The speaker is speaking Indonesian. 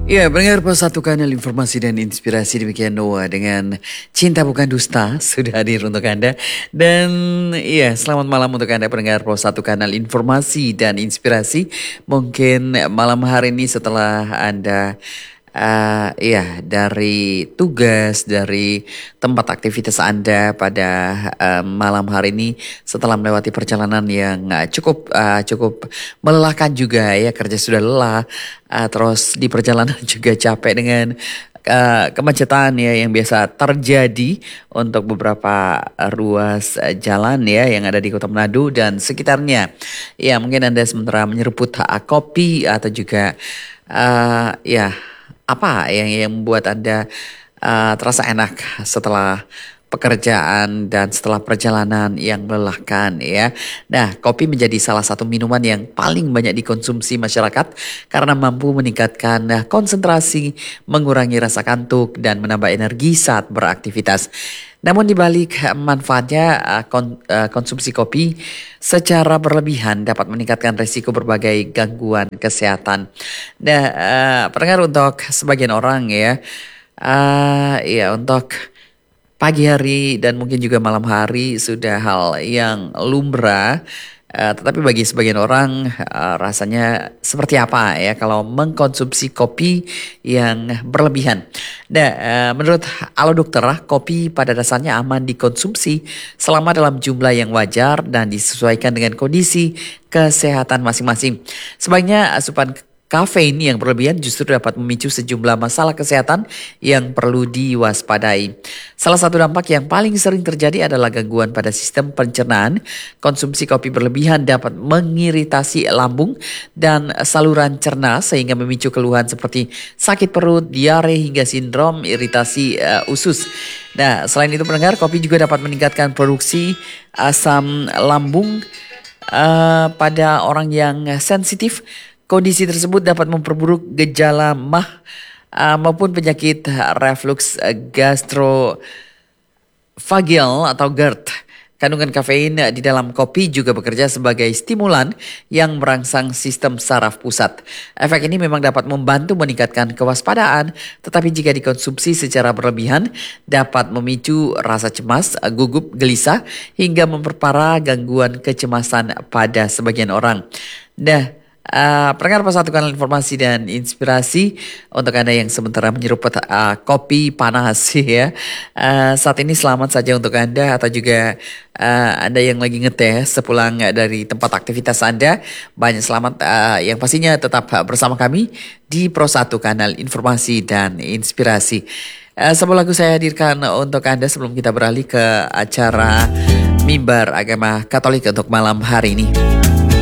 Ya, pendengar Pos Satu Kanal Informasi dan Inspirasi, demikian Noah dengan Cinta Bukan Dusta sudah hadir untuk Anda. Dan iya, selamat malam untuk Anda pendengar Pos Satu Kanal Informasi dan Inspirasi. Mungkin malam hari ini setelah Anda iya, dari tugas, dari tempat aktivitas Anda pada malam hari ini setelah melewati perjalanan yang cukup melelahkan juga ya, kerja sudah lelah, terus di perjalanan juga capek dengan kemacetan ya yang biasa terjadi untuk beberapa ruas jalan ya yang ada di Kota Manado dan sekitarnya. Ya, mungkin Anda sementara menyeruput kopi atau juga ya apa yang membuat Anda terasa enak setelah pekerjaan dan setelah perjalanan yang melelahkan ya. Nah, kopi menjadi salah satu minuman yang paling banyak dikonsumsi masyarakat karena mampu meningkatkan konsentrasi, mengurangi rasa kantuk dan menambah energi saat beraktivitas. Namun di balik manfaatnya, konsumsi kopi secara berlebihan dapat meningkatkan risiko berbagai gangguan kesehatan. Nah, pendengar, untuk sebagian orang ya, ya untuk pagi hari dan mungkin juga malam hari sudah hal yang lumrah. Tetapi bagi sebagian orang rasanya seperti apa ya kalau mengkonsumsi kopi yang berlebihan. Nah, menurut Alo Dokter, kopi pada dasarnya aman dikonsumsi selama dalam jumlah yang wajar dan disesuaikan dengan kondisi kesehatan masing-masing. Sebaiknya asupan kafein yang berlebihan justru dapat memicu sejumlah masalah kesehatan yang perlu diwaspadai. Salah satu dampak yang paling sering terjadi adalah gangguan pada sistem pencernaan. Konsumsi kopi berlebihan dapat mengiritasi lambung dan saluran cerna sehingga memicu keluhan seperti sakit perut, diare hingga sindrom iritasi usus. Nah, selain itu pendengar, kopi juga dapat meningkatkan produksi asam lambung pada orang yang sensitif. Kondisi tersebut dapat memperburuk gejala MAH maupun penyakit reflux gastrofageal atau GERD. Kandungan kafein di dalam kopi juga bekerja sebagai stimulan yang merangsang sistem saraf pusat. Efek ini memang dapat membantu meningkatkan kewaspadaan, tetapi jika dikonsumsi secara berlebihan dapat memicu rasa cemas, gugup, gelisah, hingga memperparah gangguan kecemasan pada sebagian orang. Nah, pendengar Pos Satu Kanal Informasi dan Inspirasi, untuk Anda yang sementara menyeruput kopi panas ya, saat ini selamat saja untuk Anda, atau juga Anda yang lagi ngeteh sepulang dari tempat aktivitas Anda, banyak selamat, yang pastinya tetap bersama kami di Pos Satu Kanal Informasi dan Inspirasi. Sebuah lagu saya hadirkan untuk Anda sebelum kita beralih ke acara Mimbar Agama Katolik untuk malam hari ini.